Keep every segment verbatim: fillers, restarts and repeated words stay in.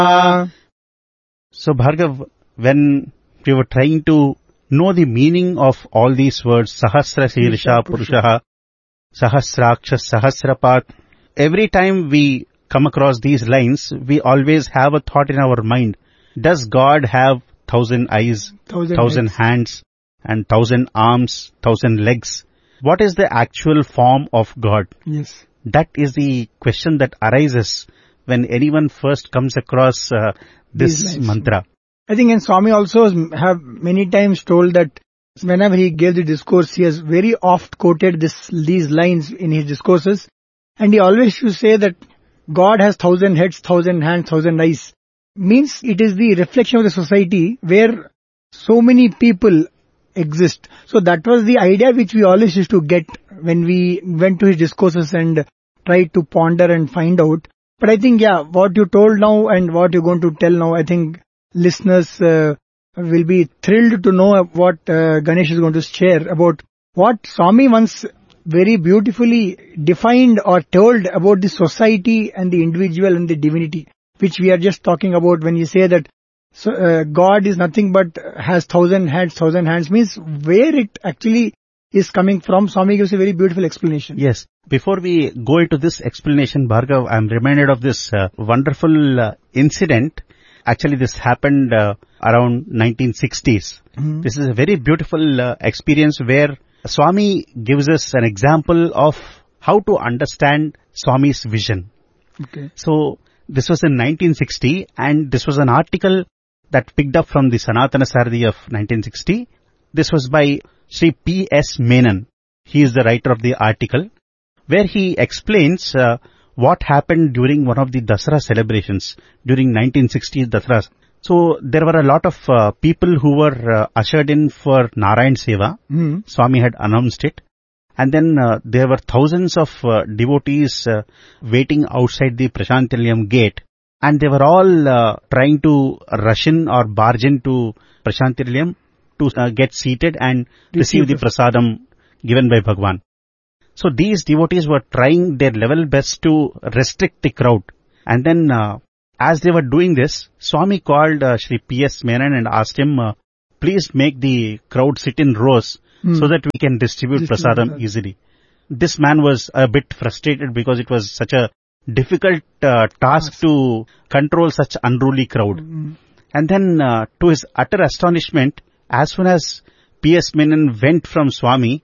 So Bhargav, when we were trying to know the meaning of all these words, Sahasra Sirsha Purushaha, Sahasraksha, Sahasrapat, every time we come across these lines, we always have a thought in our mind. Does God have thousand eyes, thousand, thousand hands, and thousand arms, thousand legs? What is the actual form of God? Yes. That is the question that arises when anyone first comes across uh, this mantra. I think and Swami also have many times told that whenever he gave the discourse, he has very oft quoted this these lines in his discourses, and he always used to say that God has thousand heads, thousand hands, thousand eyes. Means it is the reflection of the society where so many people exist. So that was the idea which we always used to get when we went to his discourses and tried to ponder and find out. But I think, yeah, what you told now and what you're going to tell now, I think listeners uh, will be thrilled to know what uh, Ganesh is going to share about what Swami once very beautifully defined or told about the society and the individual and the divinity, which we are just talking about when you say that so, uh, God is nothing but has thousand heads, thousand hands, means where it actually is coming from. Swami gives a very beautiful explanation. Yes. Before we go into this explanation, Bhargav, I am reminded of this uh, wonderful uh, incident. Actually, this happened uh, around nineteen sixties. Mm-hmm. This is a very beautiful uh, experience where Swami gives us an example of how to understand Swami's vision. Okay. So, this was in nineteen sixty and this was an article that picked up from the Sanatana Sarthi of nineteen sixty. This was by Sri P S Menon. He is the writer of the article, where he explains uh, what happened during one of the Dasara celebrations during nineteen sixties Dasara. So there were a lot of uh, people who were uh, ushered in for Narayan Seva. Mm. Swami had announced it. And then uh, there were thousands of uh, devotees uh, waiting outside the Prashantilayam gate. And they were all uh, trying to rush in or barge into Prashantilayam to uh, get seated and receive, receive the prasadam given by Bhagwan. So these devotees were trying their level best to restrict the crowd. And then uh, as they were doing this, Swami called uh, Shri P S Menon and asked him, uh, please make the crowd sit in rows hmm. so that we can distribute, distribute prasadam that. easily. This man was a bit frustrated because it was such a difficult uh, task yes. to control such unruly crowd. Mm-hmm. And then uh, to his utter astonishment, as soon as P S Menon went from Swami,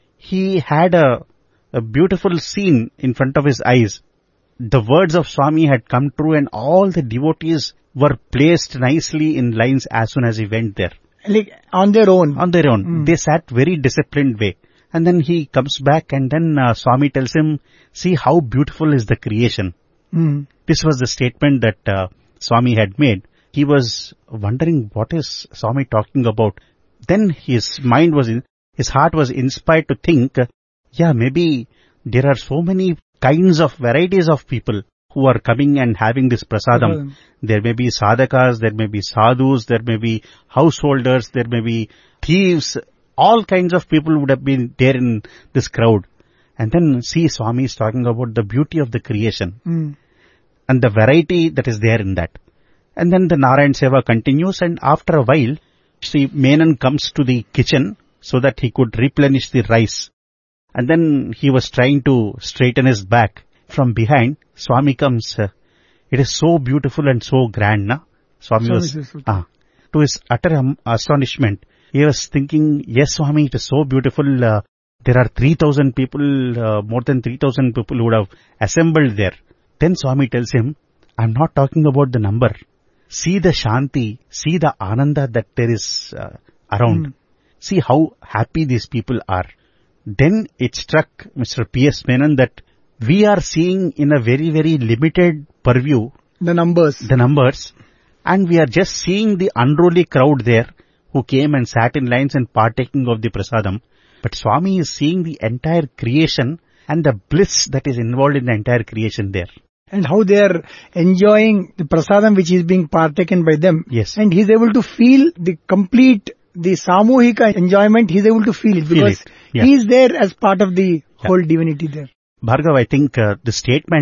he had a, a beautiful scene in front of his eyes. The words of Swami had come true and all the devotees were placed nicely in lines as soon as he went there. Like on their own? On their own. Mm. They sat very disciplined way. And then he comes back and then uh, Swami tells him, see how beautiful is the creation. Mm. This was the statement that uh, Swami had made. He was wondering what is Swami talking about. Then his mind was, in, his heart was inspired to think, uh, yeah, maybe there are so many kinds of varieties of people who are coming and having this prasadam. Mm. There may be sadhakas, there may be sadhus, there may be householders, there may be thieves. All kinds of people would have been there in this crowd. And then see Swami is talking about the beauty of the creation mm. and the variety that is there in that. And then the Narayan Seva continues and after a while, Sri Menon comes to the kitchen so that he could replenish the rice. And then he was trying to straighten his back. From behind, Swami comes. Uh, it is so beautiful and so grand, na? Swami, Swami was, uh, to his utter um, astonishment, he was thinking, yes, Swami, it is so beautiful. Uh, there are three thousand people, uh, more than three thousand people who would have assembled there. Then Swami tells him, I'm not talking about the number. See the Shanti, see the Ananda that there is uh, around. Mm. See how happy these people are. Then it struck Mister P S Menon that we are seeing in a very, very limited purview the numbers. The numbers. And we are just seeing the unruly crowd there who came and sat in lines and partaking of the prasadam. But Swami is seeing the entire creation and the bliss that is involved in the entire creation there. And how they are enjoying the prasadam which is being partaken by them. Yes. And he is able to feel the complete, the samuhika enjoyment, he is able to feel it feel because it. Yeah. he is there as part of the yeah. whole divinity there. Bhargav, I think uh, the statement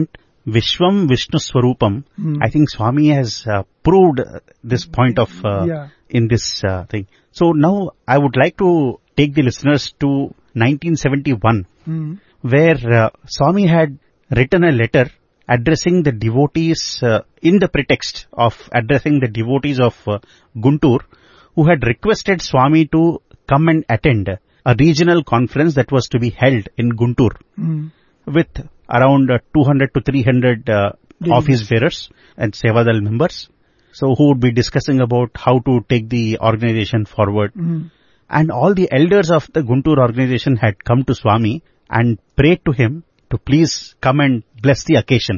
Vishwam Vishnu Swarupam. Hmm. I think Swami has uh, proved uh, this point of uh, Yeah. in this uh, thing. So now I would like to take the listeners to nineteen seventy-one, Hmm. where uh, Swami had written a letter addressing the devotees uh, in the pretext of addressing the devotees of uh, Guntur, who had requested Swami to come and attend a regional conference that was to be held in Guntur Hmm. with around uh, two hundred to three hundred uh, Delegates. office bearers and Sevadal members. So who would be discussing about how to take the organization forward. Hmm. And all the elders of the Guntur organization had come to Swami and prayed to him to please come and bless the occasion.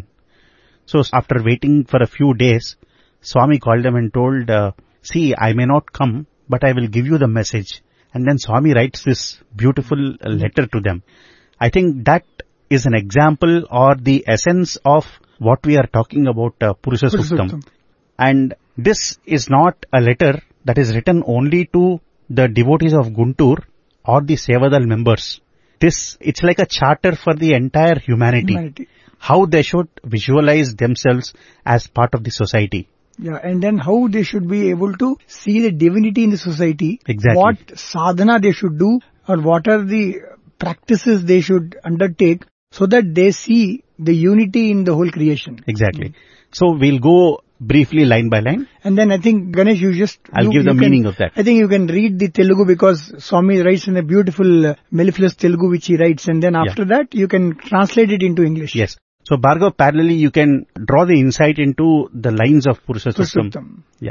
So after waiting for a few days, Swami called them and told, uh, see, I may not come, but I will give you the message. And then Swami writes this beautiful uh, letter to them. I think that is an example or the essence of what we are talking about, uh, Purusha Suktam. Suktam. And this is not a letter that is written only to the devotees of Guntur or the Sevadal members. This, it's like a charter for the entire humanity. Humanity. How they should visualize themselves as part of the society. Yeah, and then how they should be able to see the divinity in the society. Exactly. What sadhana they should do, or what are the practices they should undertake, so that they see the unity in the whole creation. Exactly. So we'll go briefly line by line. And then I think, Ganesh, you just... I'll you, give the you meaning can, of that. I think you can read the Telugu, because Swami writes in a beautiful uh, mellifluous Telugu which he writes, and then after Yeah. that you can translate it into English. Yes. So Bhargav, parallelly you can draw the insight into the lines of Purusha Suktam. Purushottam. Yeah.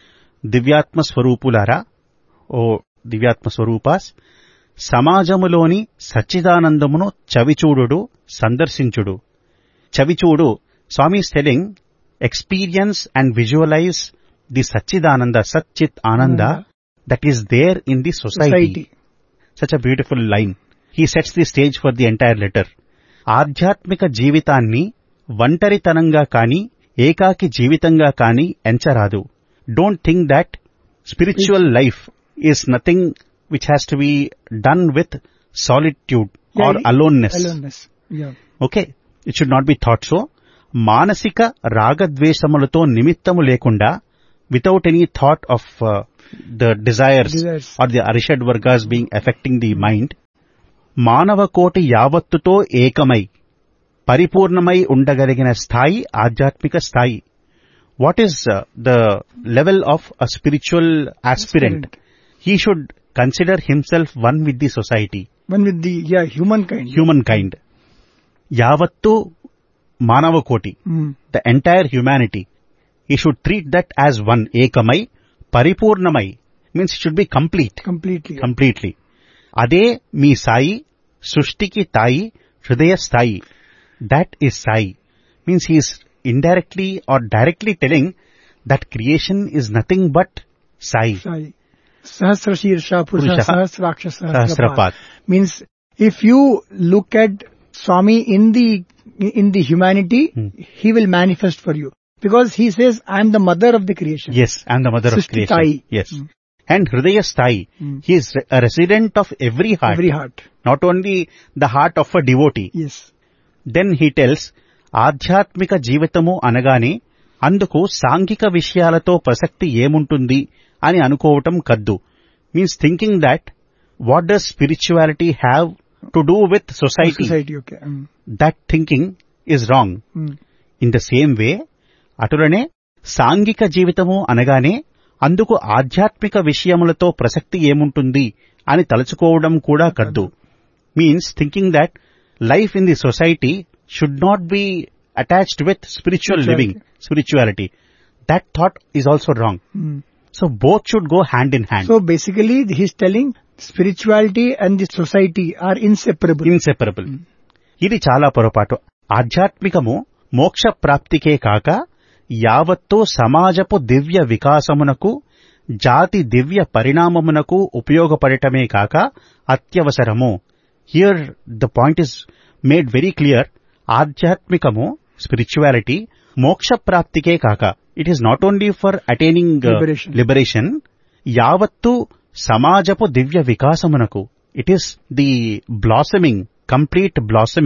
Divyatma Swarupulara, O Divyatma Swarupas, సమాజములోని సచ్చిదానందమును చవిచూడుడు సందర్శించుడు. చవిచూడు, Swami is telling, experience and visualize the Satchidananda, Satchit Ananda that is there in the society. Society. Such a beautiful line. He sets the stage for the entire letter. ఆధ్యాత్మిక జీవితాన్ని ఒంటరితనంగా కాని ఏకాకి జీవితంగా కాని ఎంచరాదు. Don't think that spiritual life is nothing which has to be done with solitude Yeah, or aloneness. Aloneness. Yeah. Okay, it should not be thought so. మానసిక రాగద్వేషములతో నిమిత్తము లేకుండా, without any thought of uh, the desires, Desires. or the arishad vargas being affecting the mind, మానవ కోటి యావత్తుతో ఏకమై పరిపూర్ణమై ఉండగలిగిన స్థాయి ఆధ్యాత్మిక స్థాయి. What is uh, the level of a spiritual aspirant? Aspirant. He should consider himself one with the society, One with the, yeah, humankind. humankind. Yavattu Manava Koti, Mm. the entire humanity. He should treat that as one. Ekamai, Paripurnamai, means it should be complete. Completely. Completely. Ade mi sai, Sushtiki tai, Hridaya sai. That is sai. Means he is indirectly or directly telling that creation is nothing but sai. Sai. Sahasra Shirsha Purusha Purusha. Sahasraksha Sahasrapath. Sahasrapath. Means if you look at Swami in the in the humanity, Hmm. he will manifest for you. Because he says, I am the mother of the creation. Yes, I am the mother of Srishti creation. Tai. Yes. Hmm. And Hridaya Stai, Hmm. he is a resident of every heart. Every heart. Not only the heart of a devotee. Yes. Then he tells, ఆధ్యాత్మిక జీవితము అనగానే అందుకు సాంఘిక విషయాలతో ప్రసక్తి ఏముంటుంది అని అనుకోవటం కద్దు. Means thinking that what does spirituality have to do with society. Society, okay. Mm. That thinking is wrong. Mm. In the same way అటులనే సాంఘిక జీవితము అనగానే అందుకు ఆధ్యాత్మిక విషయములతో ప్రసక్తి ఏముంటుంది అని తలుచుకోవడం కూడా కద్దు. Means thinking that life in the society should not be attached with spiritual living, spirituality. That thought is also wrong. Mm. So both should go hand in hand. So basically, he's telling spirituality and the society are inseparable. Inseparable. ఇది చాలా పొరపాటు. ఆధ్యాత్మికము మోక్ష ప్రాప్తికే కాక యావత్తు సమాజపు దివ్య వికాసమునకు, జాతి దివ్య పరిణామమునకు ఉపయోగపడటమే కాక అత్యవసరము. Here the point is made very clear. ఆధ్యాత్మికము, spirituality, మోక్ష ప్రాప్తికే కాక, it is not only for attaining Liberation. Liberation, యావత్తు సమాజపు దివ్య వికాసమునకు. It is the blossoming, complete blossoming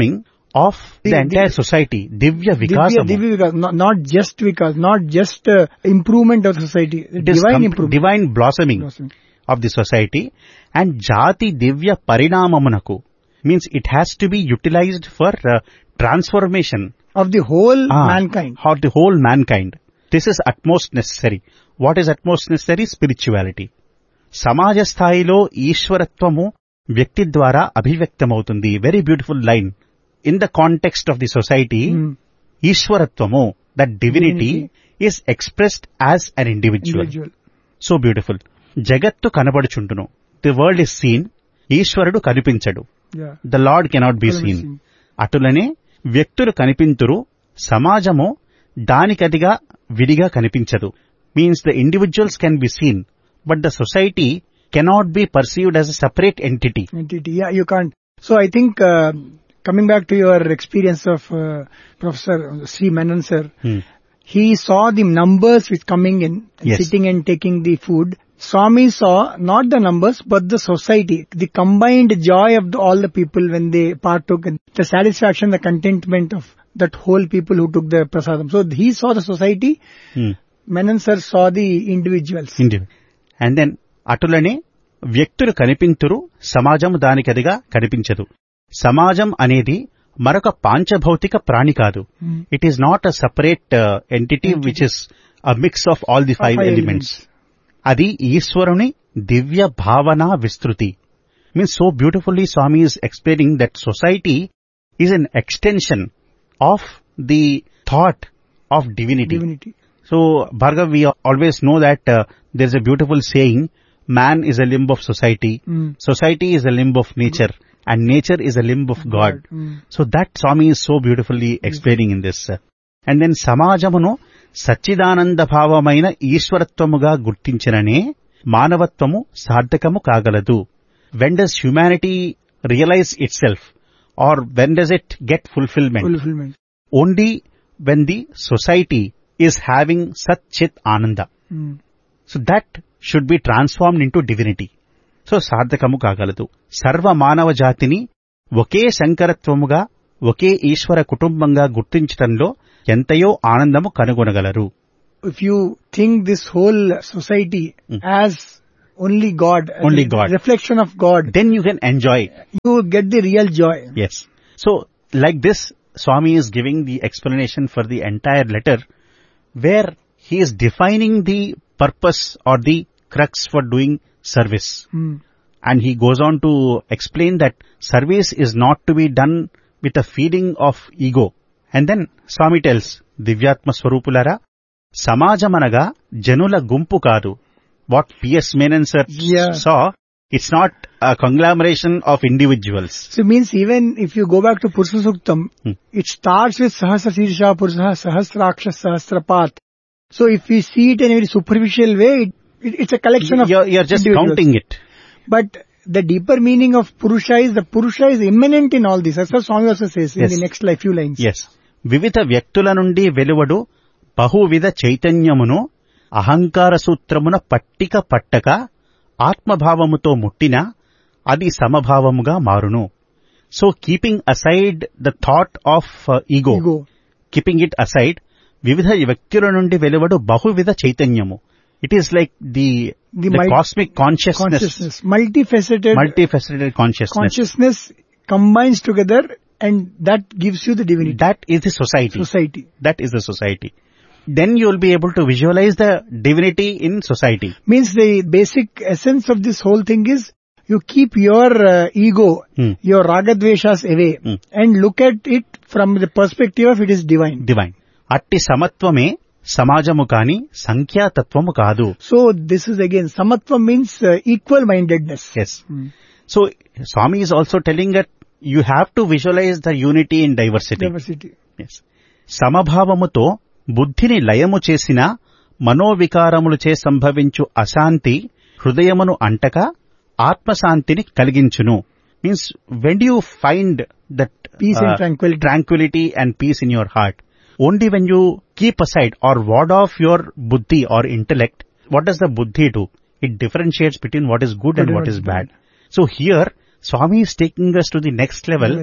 of the, the entire the, society. Divya Vikasamu. Divya, Divya Vikas, not, not just Vikas, not just uh, improvement of society, divine com- improvement. Divine blossoming, blossoming of the society. And Jati Divya Parinamamunaku means it has to be utilized for uh, transformation of the whole ah, mankind. Of the whole mankind. This is utmost necessary. What is utmost necessary? Spirituality. సమాజ స్థాయిలో ఈశ్వరత్వము వ్యక్తి ద్వారా అభివ్యక్తమవుతుంది. Very beautiful line. In the context of the society, ఈశ్వరత్వము, that divinity is expressed as an individual. So beautiful. జగత్తు కనబడుచుండును. The world is scene. ఈశ్వరుడు కనిపించడు. The lord cannot be seen. అటులనే వ్యక్తులు కనిపింతురు, సమాజము దానికదిగా విడిగా కనిపించదు. Means the individuals can be seen, but the society cannot be perceived as a separate entity. Entity, yeah, you can't. So I think, uh, coming back to your experience of uh, Professor Sri Menon sir, hmm. he saw the numbers which coming in, and yes. sitting and taking the food. Swami saw not the numbers, but the society, the combined joy of the, all the people when they partook, the satisfaction, the contentment of that whole people who took the prasadam. So he saw the society, hmm. Menon sir saw the individuals. Individual. And then అటులనే వ్యక్తులు కనిపింతురు, సమాజం దానికదిగా కనిపించదు. సమాజం అనేది మరొక పాంచభౌతిక ప్రాణి కాదు. It is not a separate entity which is a mix of all the five elements. అది ఈశ్వరుని దివ్య భావన విస్తృతి. Means so beautifully Swamy is explaining that society is an extension of the thought of divinity. So, Bhargav, we always know that uh, there is a beautiful saying, man is a limb of society, mm. society is a limb of nature, and nature is a limb of God. God. Mm. So that Swami is so beautifully explaining in this. And then, Samajamunu Satchidananda Bhavamaina Ishwaratvamuga Gurtinchirane Manavatvamu Sadhakamu Kagaladu. When does humanity realize itself, or when does it get fulfillment? Fulfillment. Only when the society is having Sat Chit Ananda. Mm. So that should be transformed into divinity. So sadhakamu kagaladu. Sarva manava jatini ఒకే శంకరత్వముగా, ఒకే ఈశ్వర కుటుంబంగా గుర్తించటంలో ఎంతయో ఆనందము కనుగొనగలరు. If you think this whole society mm. as only God, only God, reflection of God, then you can enjoy. You get the real joy. Yes. So like this, Swami is giving the explanation for the entire letter, where he is defining the purpose or the crux for doing service. Hmm. And he goes on to explain that service is not to be done with a feeling of ego. And then Swami tells, Divyatma Swarupulara, Samajamanaga Janula Gumpu Kadu. What P S Menon sir yeah. saw, it's not a conglomeration of individuals. So it means even if you go back to Purusha Suktam, hmm. it starts with Sahasra Sirsha Purusha Sahasraksha Sahasrapat. So if we see it in a very superficial way, it, it, it's a collection of You're, you're just counting it. But the deeper meaning of Purusha is, the Purusha is immanent in all this. That's what Swami also says yes. in the next like, few lines. Yes. Vivitha Vyaktula nundi veluvadu bahuvida chaitanyamunu ahankara sutramuna pattika pattaka ఆత్మభావముతో ముట్టిన అది సమభావముగా మారును. So keeping aside the thought of ego, keeping it aside, వివిధ వ్యక్తుల నుండి వెలువడు బహువిధ చైతన్యము. It is like the cosmic consciousness, మల్టీఫెసెటెడ్ మల్టీఫెసెటెడ్ consciousness consciousness combines together, and that gives you the divinity. That is the society. Society that is the society. Then you will be able to visualize the divinity in society. Means the basic essence of this whole thing is you keep your uh, ego, hmm. your ragadveshas away, hmm. and look at it from the perspective of it is divine. Divine. Atti samatvame samajamu kani sankhyatatvamu kaadu. So this is again, samatva means uh, equal mindedness. Yes. Hmm. So Swami is also telling that you have to visualize the unity in diversity. Diversity. Yes. Samabhavamuto బుద్ధిని లయము చేసిన మనోవికారములచే సంభవించు అశాంతి హృదయమును అంటక ఆత్మశాంతిని కలిగించును. Means when you find that piece and Tranquility Tranquility and piece in your heart, only when you keep aside are ward of your బుద్ధి are intellect, what does the buddhi do? It differentiates between what is good and what is bad. So here Swami is taking us to the next level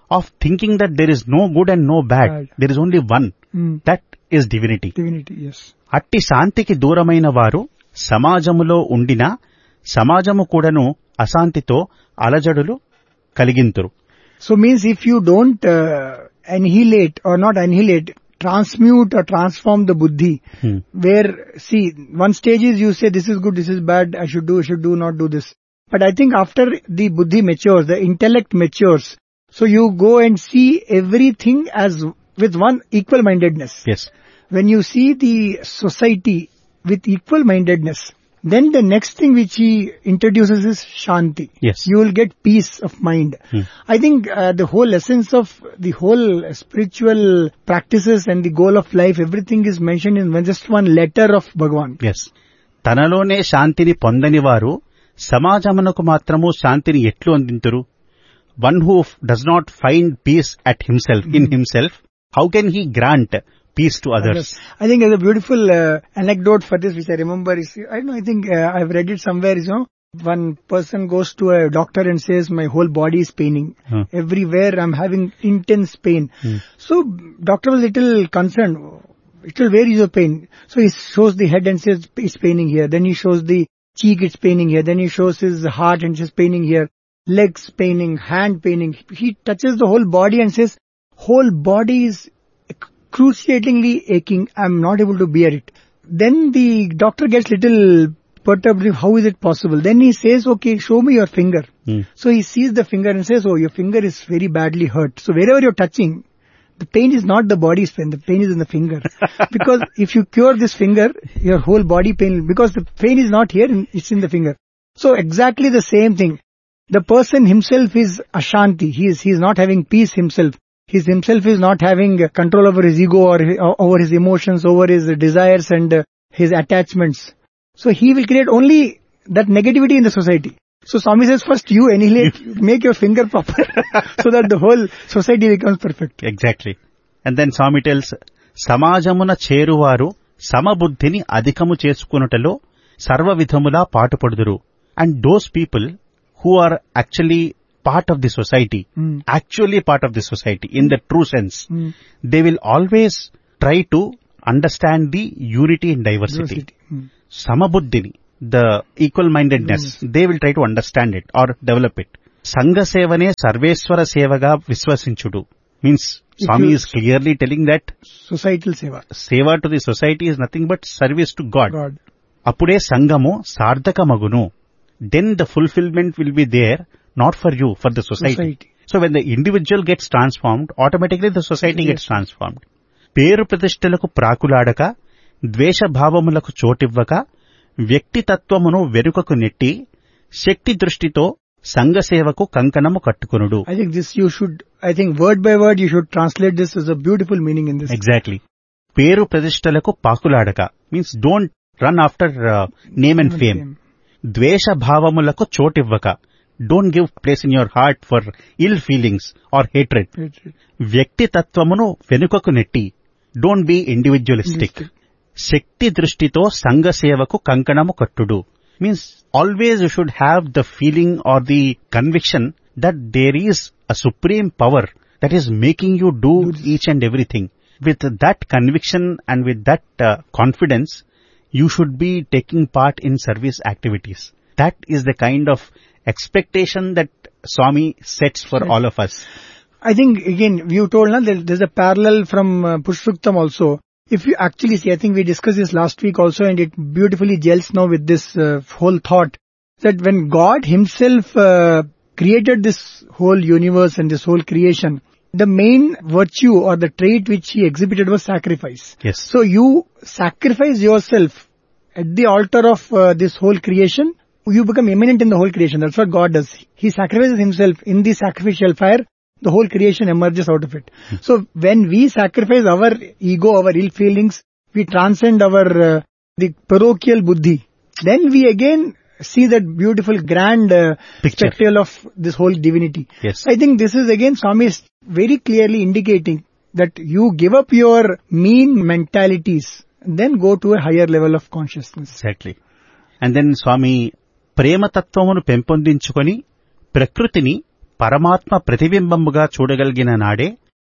of thinking that there is no good and no bad. Bad. There is only one. Mm. That is divinity. Divinity, yes. అట్టి శాంతికి దూరమైన వారు సమాజములో ఉండినా సమాజము కూడాను అశాంతితో అలజడులు కలిగింతురు. So means if you don't uh, annihilate or not annihilate, transmute or transform the buddhi, Hmm. where, see, one stage is you say this is good, this is bad, I should do, I should do, not do this. But I think after the buddhi matures, the intellect matures, so you go and see everything as with one equal mindedness. Yes. When you see the society with equal mindedness, then the next thing which he introduces is Shanti. Yes. You will get peace of mind. Hmm. I think uh, the whole essence of the whole spiritual practices and the goal of life, everything is mentioned in one- just one letter of Bhagavan. Yes తనలోనే శాంతిని పొందని వారు సమాజమునకు మాత్రము శాంతిని ఎట్లు అందింతురు? One who does not find piece at himself in himself, how can he grant piece to others? I think there's a beautiful uh, anecdote for this which I remember is, I don't know, I think uh, I've read it somewhere, you know, one person goes to a doctor and says my whole body is paining. Hmm. Everywhere I'm having intense pain. Hmm. So doctor was little concerned. Little, where is your pain? So he shows the head and says it's paining here. Then he shows the cheek, it's paining here. Then he shows his heart and it's paining here. Legs paining, hand paining. He touches the whole body and says whole body is excruciatingly aching. I'm not able to bear it. Then the doctor gets little perturbed. How is it possible? Then he says, okay, show me your finger. Hmm. So he sees the finger and says, oh, your finger is very badly hurt. So wherever you're touching, the pain is not the body's pain, the pain is in the finger. Because if you cure this finger, your whole body pain, because the pain is not here, it's in the finger. So exactly the same thing. The person himself is Ashanti. He is, he is not having peace himself. He himself is not having control over his ego or or over his emotions, over his desires and uh, his attachments. So he will create only that negativity in the society. So Swami says first you annihilate, make your finger proper so that the whole society becomes perfect. Exactly. And then Swamy tells, సమాజమున చేరువారు సమబుద్ధిని అధికము చేసుకునుటలో సర్వ విధములా పాటుపడుదురు. And those people who are actually part of the society, Mm. actually part of the society in the true sense, Mm. they will always try to understand the unity in diversity. Diversity. Mm. Samabuddhini, the equal mindedness, they will try to understand it or develop it. Sangha sevane sarveswara sevaga viswasinchudu means Swami is clearly telling that Societal seva. seva to the society is nothing but service to God. God. అప్పుడే సంఘము సార్థకమగును. Then the fulfillment will be there, not for you, for the society. Society. So when the individual gets transformed, automatically the society Yes. gets transformed. పేరు ప్రతిష్టలకు ప్రాకులాడక, ద్వేషభావములకు చోటివ్వక, వ్యక్తితత్వమును వెనుకకు నెట్టి, శక్తి దృష్టితో సంఘసేవకు కంకణము కట్టుకొనుడు. I think this you should, I think word by word you should translate this as a beautiful meaning in this. Exactly. పేరు ప్రతిష్టలకు పాకులాడక means don't run after uh, name and fame. ద్వేషభావములకు చోటివ్వక, don't give place in your heart for ill feelings or hatred. వ్యక్తితత్వమును వెనుకకు నెట్టి, don't be individualistic. శక్తి దృష్టితో సంఘసేవకు కంకణము కట్టుడు means always you should have the feeling or the conviction that there is a supreme power that is making you do each and everything. With that conviction and with that uh, confidence, you should be taking part in service activities. That is the kind of expectation that Swami sets for all of us. I think again you told na there, there's a parallel from uh, Pushpuktam also. If you actually see, I think we discussed this last week also, and it beautifully gels now with this uh, whole thought that when God Himself uh, created this whole universe and this whole creation, the main virtue or the trait which He exhibited was sacrifice. Yes. So you sacrifice yourself at the altar of uh, this whole creation. You become eminent in the whole creation. That's what God does. He sacrifices Himself in the sacrificial fire. The whole creation emerges out of it. So when we sacrifice our ego, our ill feelings, we transcend our uh, the parochial buddhi. Then we again see that beautiful grand uh, spectacle of this whole divinity. Yes. I think this is again Swami is very clearly indicating that you give up your mean mentalities, then go to a higher level of consciousness. Exactly. And then Swami ప్రేమతత్వమును పెంపొందించుకొని ప్రకృతిని పరమాత్మ ప్రతిబింబముగా చూడగలిగిన నాడే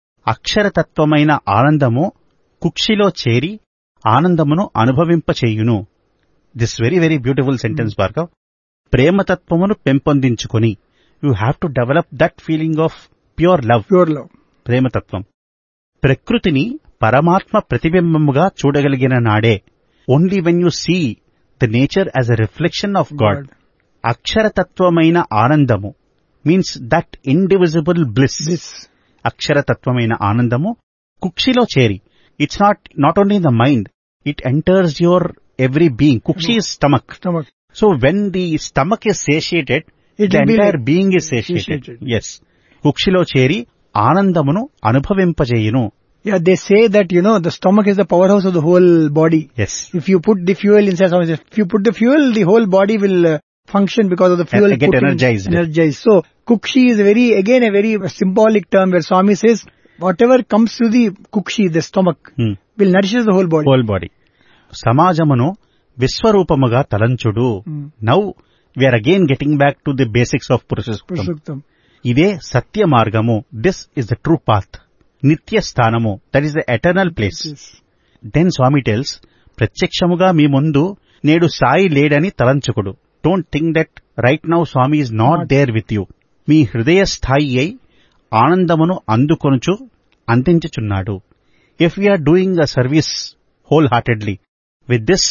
అక్షరతత్వమైన ఆనందము కుక్షిలో చేరి ఆనందమును అనుభవింపచేయును. This very very beautiful sentence Bhargav. ప్రేమతత్వమును పెంపొందించుకొని you have to develop that feeling of pure love. Pure love, ప్రేమతత్వం. ప్రకృతిని పరమాత్మ ప్రతిబింబముగా చూడగలిగిన నాడే, only when you see the nature as a reflection of God. అక్షరతత్వమైన ఆనందము మీన్స్ దట్ ఇండివిజిబుల్ బ్లిస్. అక్షరతత్వమైన ఆనందము కుక్షిలో చేరి, it's not not only in the mind, it enters your every being. కుక్షి is stomach. So when the stomach is సేషియేటెడ్, the entire being is సేషియేటెడ్. Yes, కుక్షిలో చేరి ఆనందమును అనుభవింపజేయును. Yeah, they say that, you know, the stomach is the powerhouse of the whole body. Yes. If you put the fuel inside, if you put the fuel, the whole body will uh, function because of the fuel. Get energized. energized. So, kukshi is very, again, a very symbolic term where Swami says, whatever comes to the kukshi, the stomach, hmm. will nourish the whole body. Whole body. Samajamunu Viswarupamaga talanchudu. Hmm. Now, we are again getting back to the basics of Purusha Suktam. Ide Satya Margamu. This is the true path. Nitya Sthanamu. That is the eternal place. Yes. Then Swami tells, Pratyakshamuga mi mundu nedu sai ledani talanchukudu. Don't think that right now Swami is not, not there with you. మీ హృదయ స్థాయి అయి ఆనందమును అందుకొనుచు అందించుచున్నాడు. If we are doing a service whole heartedly with this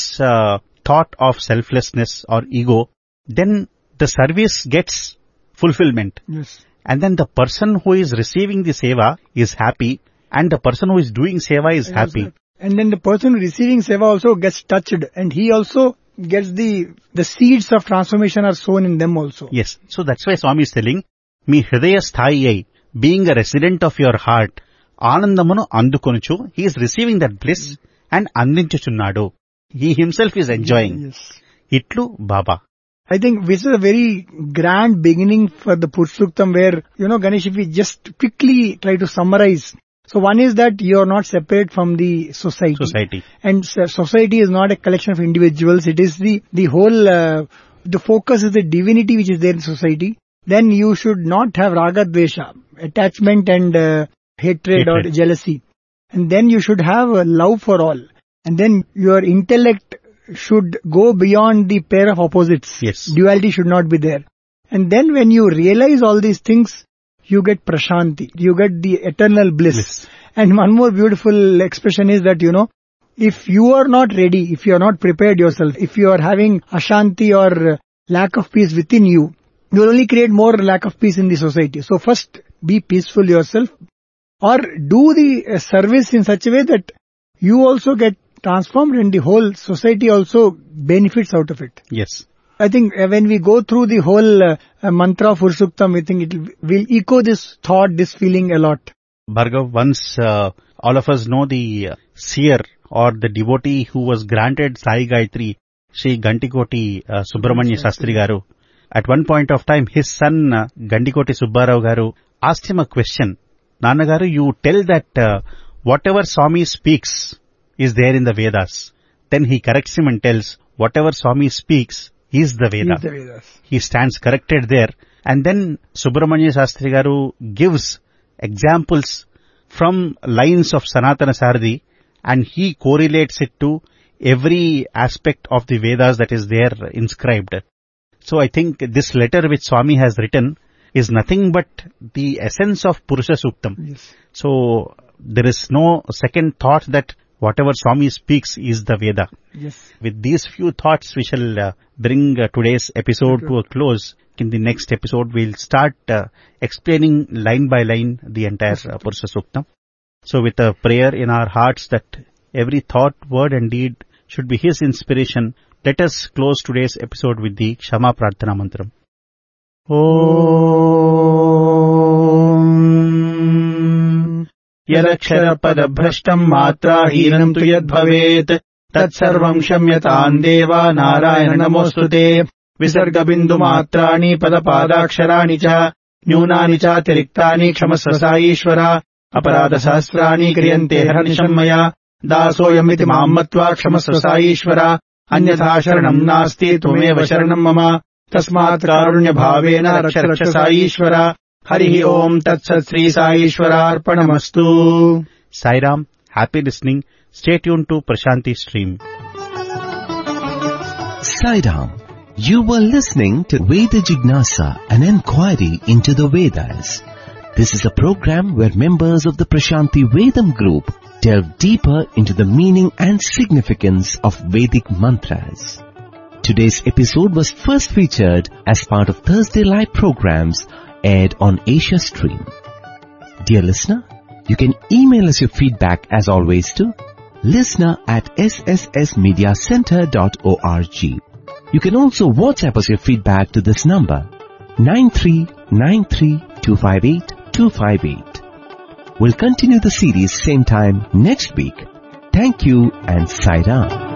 thought of selflessness are ego, then the service gets fulfillment. Yes. And then the person who is receiving the seva is happy, and the person who is doing seva is happy. And then the person receiving seva also gets touched, and he also gets the the seeds of transformation are sown in them also. Yes. So that's why Swami is telling, మీ హృదయ స్థాయి అయి, being a resident of your heart, ఆనందమును అందుకొనుచు, he is receiving that bliss and అందించుచున్నాడు. He himself is enjoying. Yes. ఇట్లు బాబా. I think this is a very grand beginning for the Purusha Suktam where, you know, Ganesh, if we just quickly try to summarize. So one is that you are not separate from the society. Society. And society is not a collection of individuals. It is the, the whole, uh, the focus is the divinity which is there in society. Then you should not have raga dvesha, attachment and uh, hatred, hatred or jealousy. And then you should have a love for all. And then your intellect should go beyond the pair of opposites. Yes. Duality should not be there. And then when you realize all these things, you get prashanti. You get the eternal bliss. Yes. And one more beautiful expression is that, you know, if you are not ready, if you are not prepared yourself, if you are having ashanti or lack of peace within you, you will only create more lack of peace in the society. So first, be peaceful yourself, or do the service in such a way that you also get transformed and the whole society also benefits out of it. Yes. I think uh, when we go through the whole uh, uh, mantra of Purusha Suktam, we think it will echo this thought, this feeling a lot. Bhargav, once uh, all of us know the uh, seer or the devotee who was granted Sai Gayatri, Shri Gantikoti uh, Subramanya Shastri Garu. At one point of time, his son uh, Gandikoti Subbarao Garu asked him a question. Nannagaru, you tell that uh, whatever Swami speaks is there in the Vedas. Then he corrects him and tells, whatever Swami speaks is the Veda. Is the Vedas. He stands corrected there. And then Subramanya Shastri Garu gives examples from lines of Sanatana Sarthi, and he correlates it to every aspect of the Vedas that is there inscribed. So I think this letter which Swami has written is nothing but the essence of Purusha Suktam. Yes. So there is no second thought that whatever Swami speaks is the Veda. Yes. With these few thoughts, we shall uh, bring uh, today's episode to a close. In the next episode, we'll start uh, explaining line by line the entire uh, Purusha Suktam. So with a prayer in our hearts that every thought, word and deed should be His inspiration, let us close today's episode with the Kshama Prarthana Mantram. Om यदक्षरपदभ्रष्टम् मात्राहीनम् तु यद्भवेत् तत्सर्वम् क्षम्यताम् देवा नारायण नमोऽस्तुते. विसर्गबिन्दुमात्राणि पदपादाक्षराणि च न्यूनानि चातिरिक्तानि क्षमस्व साईश्वर. अपराधसहस्राणि क्रियन्ते हरनिशम् मया दासोऽयमिति माम् मत्वा क्षमस्व साईश्वर. अन्यथा शरणम् नास्ति त्वमेव शरणम् मम तस्मात् कारुण्यभावेन रक्ष रक्ष साईश्वर. Harihi Om Tat Sat Sri Sai Ishwararpanamastu. Sai Ram, happy listening. Stay tuned to Prashanti Stream. Sai Ram, you were listening to Veda Jignasa, an inquiry into the Vedas. This is a program where members of the Prashanti Vedam group delve deeper into the meaning and significance of Vedic mantras. Today's episode was first featured as part of Thursday Live programs aired on Asia Stream. Dear listener, you can email us your feedback as always to listener at s s s media center dot org. You can also WhatsApp us your feedback to this number nine three nine three two five eight two five eight. We'll continue the series same time next week. Thank you and Sai Ram.